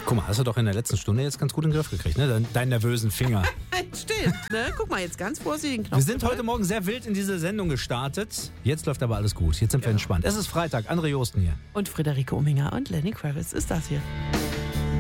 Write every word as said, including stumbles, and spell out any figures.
Guck mal, hast du doch in der letzten Stunde jetzt ganz gut in den Griff gekriegt, ne? Deinen, deinen nervösen Finger. Stimmt, ne? Guck mal, jetzt ganz vorsichtig den Knopf. Wir sind heute Morgen sehr wild in diese Sendung gestartet. Jetzt läuft aber alles gut. Jetzt sind wir Ja. entspannt. Es ist Freitag. André Josten hier. Und Friederike Ominger und Lenny Kravitz ist das hier.